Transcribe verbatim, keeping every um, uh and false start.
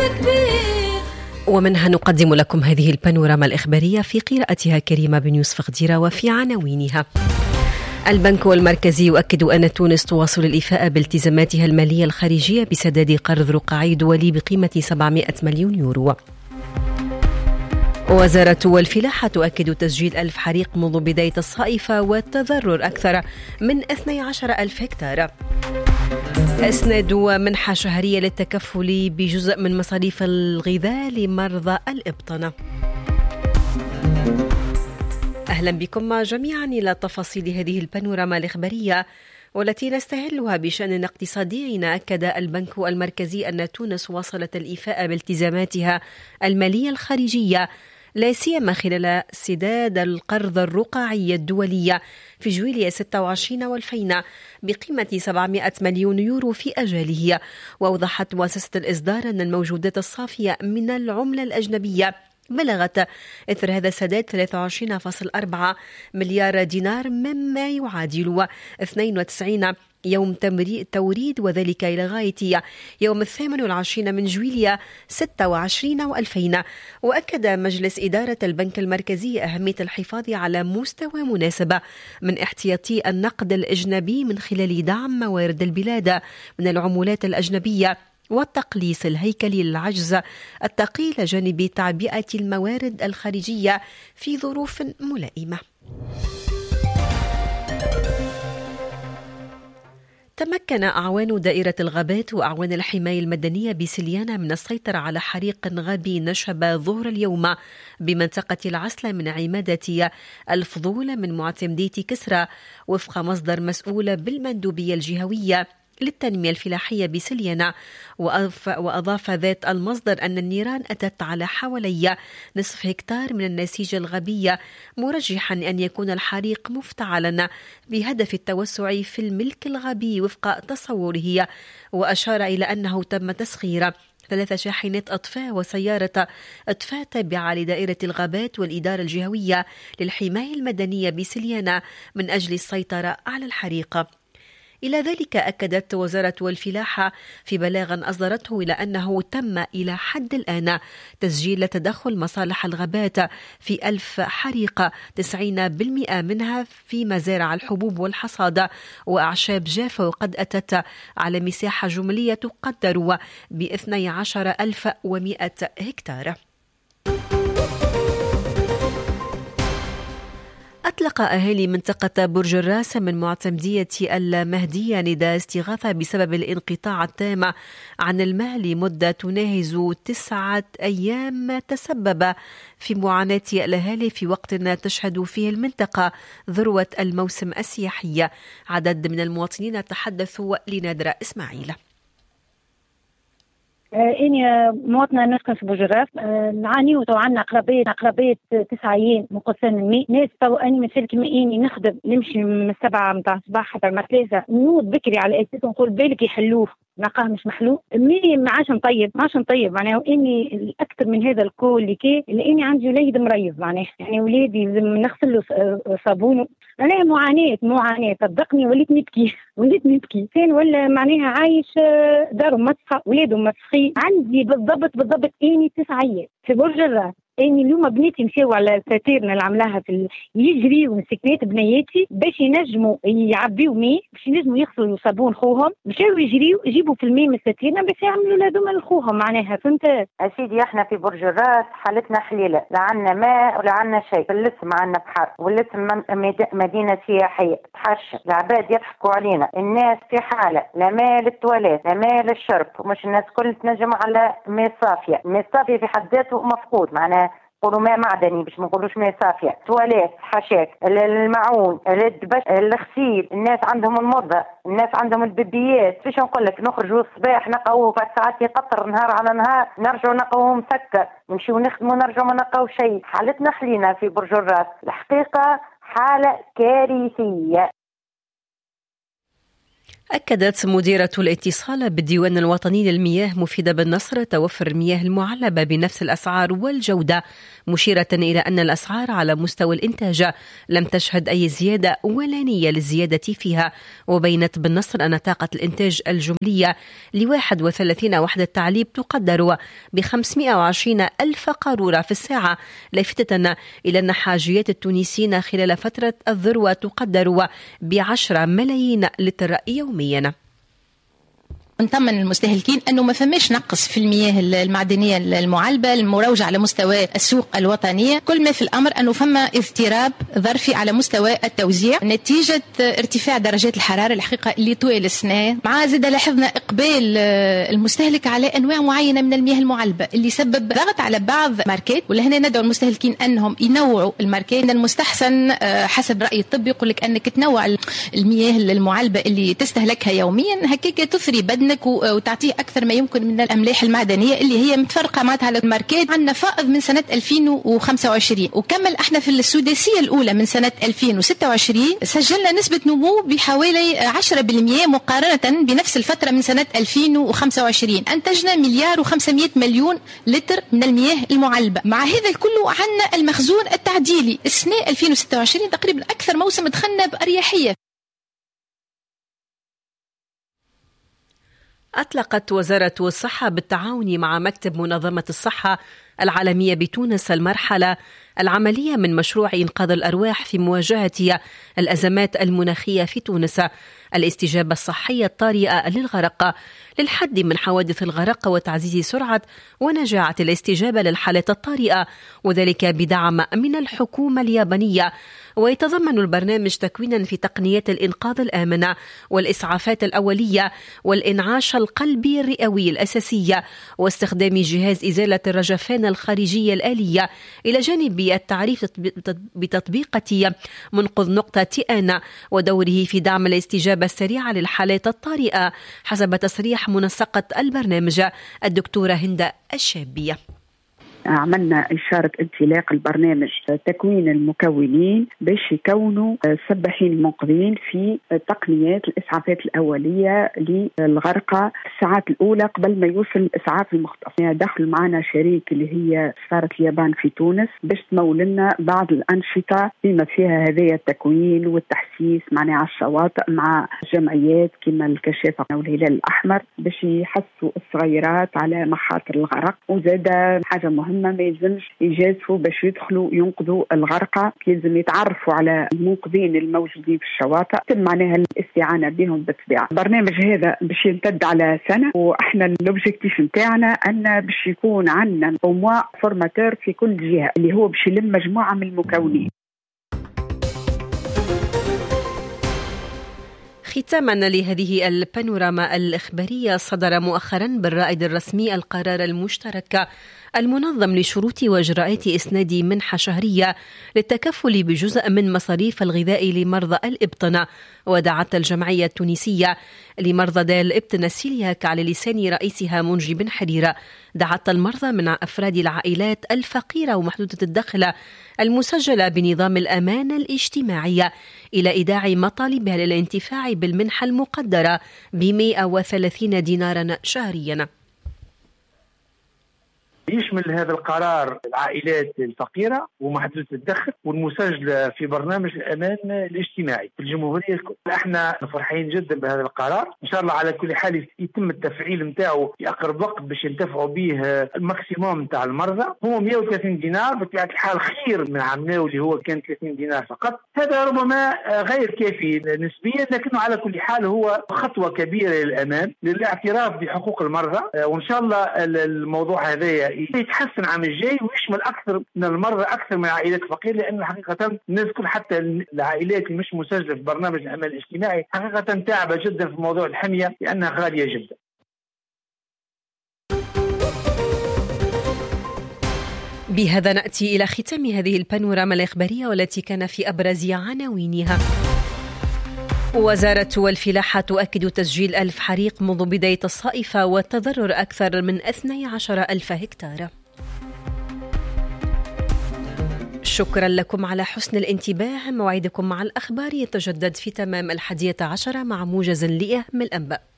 كبير. ومنها نقدم لكم هذه البانوراما الإخبارية في قراءتها كريمة بن يوسف خديرة. وفي عناوينها: البنك المركزي يؤكد أن تونس تواصل الإيفاء بالتزاماتها المالية الخارجية بسداد قرض رقعي دولي بقيمة سبعمائة مليون يورو. وزارة الفلاحة تؤكد تسجيل ألف حريق منذ بداية الصائفة والتضرر أكثر من اثني عشر ألف هكتار. أسندوا منحة شهرية للتكفل بجزء من مصاريف الغذاء لمرضى الإبطنة. أهلا بكم جميعا إلى تفاصيل هذه البانوراما الإخبارية والتي نستهلها بشأن اقتصادي. أكد البنك المركزي أن تونس واصلت الإيفاء بالتزاماتها المالية الخارجية لا سيما خلال سداد القرض الرقعي الدولي في جويلية ستة وعشرين والفين بقيمة سبعمائة مليون يورو في أجاله. وأوضحت مؤسسة الإصدار أن الموجودات الصافية من العملة الأجنبية بلغت إثر هذا السداد ثلاثة وعشرين فاصلة أربعة مليار دينار مما يعادل اثنين وتسعين يوم توريد، وذلك إلى غاية يوم الثامن والعشرين من جويلية ستة وعشرين والفين. وأكد مجلس إدارة البنك المركزي أهمية الحفاظ على مستوى مناسب من احتياطي النقد الأجنبي من خلال دعم موارد البلاد من العملات الأجنبية والتقليص الهيكلي للعجز الثقيل جانب تعبئة الموارد الخارجية في ظروف ملائمة. تمكن أعوان دائرة الغابات وأعوان الحماية المدنية بسليانة من السيطرة على حريق غابي نشب ظهر اليوم بمنطقة العسلة من عمادة الفضول من معتمدية كسرى، وفق مصدر مسؤول بالمندوبية الجهوية للتنمية الفلاحية بسليانة. وأضاف ذات المصدر أن النيران أتت على حوالي نصف هكتار من النسيج الغابي، مرجحا أن يكون الحريق مفتعلا بهدف التوسع في الملك الغابي وفق تصوره. وأشار إلى أنه تم تسخير ثلاث شاحنات أطفاء وسيارة أطفاء تابعة لدائرة الغابات والإدارة الجهوية للحماية المدنية بسليانة من أجل السيطرة على الحريق. إلى ذلك أكدت وزارة الفلاحة في بلاغ أصدرته إلى أنه تم إلى حد الآن تسجيل تدخل مصالح الغابات في ألف حريقة، تسعين بالمئة منها في مزارع الحبوب والحصاد وأعشاب جافة، وقد أتت على مساحة جملية تقدر باثني عشر ألف ومئة هكتار. أطلق أهالي منطقة برج الراس من معتمدية المهدية نداء استغاثة بسبب الانقطاع التام عن الماء لمدة تناهز تسعة أيام، تسبب في معاناة الأهالي في وقت تشهد فيه المنطقة ذروة الموسم السياحي. عدد من المواطنين تحدثوا لنادرة إسماعيل. إني مواطنة نسكن في برج الراس، نعاني وتو عنا أقربية أقربية تسعة أيام من قصان الماء. ناس تو أني مثل كما إني نخدم نمشي من السبعة متاع الصباح حتى المثلاثة، نوض بكري على أساس نقول بالك يحلوه، نلقاه مش محلو. مي ما عادش نطيب ما عادش نطيب معناها. إني الأكثر من هذا الكل اللي كي لأني عندي وليد مريض معناها، يعني وليدي لازم نغسل له صابونه. أنا معاناة معاناة صدقني، وليت نبكي وليت نبكي كان ولا معناها عايش داره مسخة ولاده مسخي. عندي بالضبط بالضبط إني تسعة أيام في برج الراس. اني اليوم بنيتي مشاو على الساتيرنا اللي عملاها في ال... يجريوا مسكنات بنياتي باش ينجموا يعبيوا ماء باش ينجموا يغسلوا صابون خوهم، مشاو يجريوا يجيبوا في الماء من الساتيرنا باش يعملوا لهذوما لخوهم معناها. فهمت اسيدي؟ احنا في برج الراس حالتنا حليله، لا عندنا ماء ولا عندنا شيء. اللسم عندنا بحر، واللسم مدينه سياحيه تحش، العباد يضحكوا علينا. الناس في حاله لا ماء للتواليت لا ماء للشرب، مش الناس كل تنجم على ماء صافيه. الماء الصافيه في حد ذاته مفقود معناها، قولوا ماء معدني باش ما نقولوش ماء صافيه. تواليت حاشاك، المعون، الدبش، الغسيل. الناس عندهم المرضى، الناس عندهم البيبيات. فيش نقول لك نخرجوا الصباح نقووا بعد ساعات يقطر نهار على نهار، نرجعوا نقووا مسكر، نمشيو نخدموا نرجعوا ما نقوا شيء. حالتنا خلينا في برج الراس الحقيقه حاله كارثيه. أكدت مديرة الاتصال بالديوان الوطني للمياه مفيدة بن نصر توفر المياه المعلبة بنفس الأسعار والجودة، مشيرة إلى أن الأسعار على مستوى الإنتاج لم تشهد أي زيادة ولا نية للزيادة فيها. وبينت بن نصر أن طاقة الإنتاج الجملية لواحد وثلاثين وحدة تعليب تقدر بخمسمائة وعشرين ألف قارورة في الساعة، لافتة إلى أن حاجيات التونسيين خلال فترة الذروة تقدر بعشرة ملايين لتر يوميا. نطمن المستهلكين أنه ما فماش نقص في المياه المعدنية المعلبة المروجة على مستوى السوق الوطنية، كل ما في الأمر أنه فما اضطراب ظرفي على مستوى التوزيع نتيجة ارتفاع درجات الحرارة الحقيقة اللي طوال السنة. مع زاد لاحظنا إقبال المستهلك على أنواع معينة من المياه المعلبة اللي سبب ضغط على بعض ماركات، ولهنا ندعو المستهلكين أنهم ينوعوا الماركات. من المستحسن حسب رأي الطب يقول لك أنك تنوع المياه المعلبة اللي تستهلكها يوميا، هكاك تثري بدن وتعطيه أكثر ما يمكن من الأملاح المعدنية اللي هي متفرقة معناتها على الماركات. عندنا فائض من سنة ألفين وخمسة وعشرين، وكمل احنا في السداسية الأولى من سنة ألفين وستة وعشرين سجلنا نسبة نمو بحوالي عشرة بالمئة مقارنة بنفس الفترة من سنة ألفين وخمسة وعشرين. أنتجنا مليار وخمسمائة مليون لتر من المياه المعلبة. مع هذا الكل عندنا المخزون التعديلي السنة ألفين وستة وعشرين تقريبا أكثر موسم دخلنا بأريحية. أطلقت وزارة الصحة بالتعاون مع مكتب منظمة الصحة العالمية بتونس المرحلة العملية من مشروع إنقاذ الأرواح في مواجهة الأزمات المناخية في تونس، الاستجابة الصحية الطارئة للغرق للحد من حوادث الغرق وتعزيز سرعة ونجاعة الاستجابة للحالات الطارئة، وذلك بدعم من الحكومة اليابانية. ويتضمن البرنامج تكوينا في تقنيات الإنقاذ الآمنة والإسعافات الأولية والإنعاش القلبي الرئوي الأساسية واستخدام جهاز إزالة الرجفان الخارجية الآلية، إلى جانب التعريف بتطبيقة منقذ نقطة تيانا ودوره في دعم الاستجابة السريعة للحالات الطارئة، حسب تصريح منسقة البرنامج الدكتورة هند الشابية. عملنا إشارة انطلاق البرنامج تكوين المكونين باش يكونوا سباحين المنقذين في تقنيات الإسعافات الأولية للغرقى الساعات الأولى قبل ما يوصل الإسعاف المختص. دخل معنا شريك اللي هي سفارة اليابان في تونس باش تمول لنا بعض الأنشطة بما فيها هذه التكوين والتحسيس معنا على الشواطئ مع جمعيات كما الكشافة والهلال الأحمر باش يحسوا الصغيرات على مخاطر الغرق. وزاد حاجة مهمة ما يلزمش يجازفوا باش يدخلوا ينقذوا الغرقى، يلزم يتعرفوا على المنقذين الموجودين في الشواطئ، تم معناها الاستعانة بهم بالطبيعة. البرنامج هذا باش يمتد على سنة، واحنا الاوبجيكتيف نتاعنا ان باش يكون عندنا أوموا فورماتور في كل جهة اللي هو باش يلم مجموعة من المكونين. ختاما لهذه البانوراما الإخبارية، صدر مؤخرا بالرائد الرسمي القرار المشترك المنظم لشروط وإجراءات إسناد منحة شهرية للتكفل بجزء من مصاريف الغذاء لمرضى الإبطنة. ودعت الجمعية التونسية لمرضى داء الإبطنة سيلياك على لسان رئيسها منجي بن حريرة دعت المرضى من أفراد العائلات الفقيرة ومحدودة الدخل المسجلة بنظام الأمان الاجتماعي إلى إيداع مطالبها للانتفاع بالمنحة المقدرة بمئة وثلاثين دينارا شهريا. يشمل هذا القرار العائلات الفقيرة ومحدودة الدخل والمسجلة في برنامج الأمان الاجتماعي في الجمهورية الكل. احنا فرحين جدا بهذا القرار، إن شاء الله على كل حال يتم التفعيل متاعه في أقرب وقت باش ينتفعوا به الماكسيموم متاع المرضى. هو مئة وثلاثين دينار بطبيعة الحال خير من عمناه اللي هو كان ثلاثين دينار فقط. هذا ربما غير كافي نسبيا، لكنه على كل حال هو خطوة كبيرة للأمام للاعتراف بحقوق المرضى، وإن شاء الله الموضوع هذا يتحسن عام الجاي ويشمل أكثر من المرضى أكثر من عائلات فقيرة، لأن حقيقة الناس كل حتى العائلات اللي مش مسجلة في برنامج الأمان الاجتماعي حقيقة تعبة جدا في موضوع الحمية لأنها غالية جدا. بهذا نأتي إلى ختام هذه البانوراما الإخبارية والتي كان في أبرز عناوينها. وزارة الفلاحة تؤكد تسجيل ألف حريق منذ بداية الصائفة والتضرر أكثر من اثني عشر ألف هكتار. شكرا لكم على حسن الانتباه. موعدكم مع الأخبار يتجدد في تمام الحادية عشرة مع موجز لأهم الأنباء.